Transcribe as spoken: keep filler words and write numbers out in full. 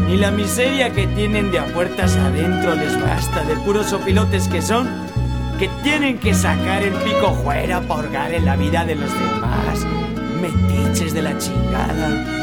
Ni la miseria que tienen de a puertas adentro les basta, de puros opilotes que son, que tienen que sacar el pico fuera para hurgar en la vida de los demás. Metiches de la chingada.